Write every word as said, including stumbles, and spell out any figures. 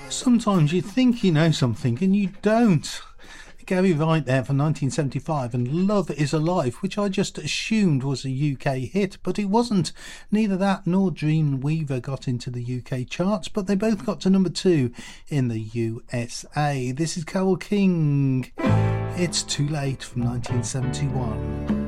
Sometimes you think you know something and you don't. Gary Wright there from nineteen seventy-five and Love Is Alive, which I just assumed was a U K hit, but it wasn't. Neither that nor Dreamweaver got into the U K charts, but they both got to number two in the U S A. This is Carole King. It's Too Late from nineteen seventy-one.